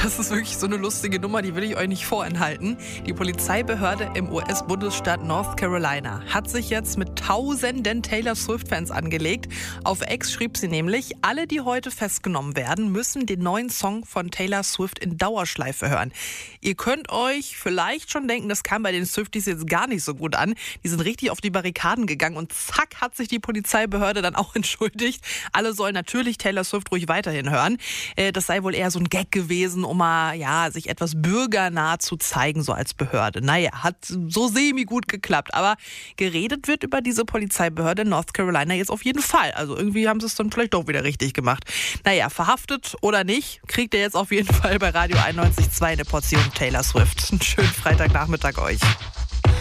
Das ist wirklich so eine lustige Nummer, die will ich euch nicht vorenthalten. Die Polizeibehörde im US-Bundesstaat North Carolina hat sich jetzt mit tausenden Taylor Swift-Fans angelegt. Auf X schrieb sie nämlich, alle, die heute festgenommen werden, müssen den neuen Song von Taylor Swift in Dauerschleife hören. Ihr könnt euch vielleicht schon denken, das kam bei den Swifties jetzt gar nicht so gut an. Die sind richtig auf die Barrikaden gegangen und zack hat sich die Polizeibehörde dann auch entschuldigt. Alle sollen natürlich Taylor Swift ruhig weiterhin hören. Das sei wohl eher so ein Gag gewesen, um mal sich etwas bürgernah zu zeigen, so als Behörde. Naja, hat so semi-gut geklappt. Aber geredet wird über diese Polizeibehörde in North Carolina jetzt auf jeden Fall. Also irgendwie haben sie es dann vielleicht doch wieder richtig gemacht. Naja, verhaftet oder nicht, kriegt ihr jetzt auf jeden Fall bei Radio 91.2 eine Portion Taylor Swift. Einen schönen Freitagnachmittag euch.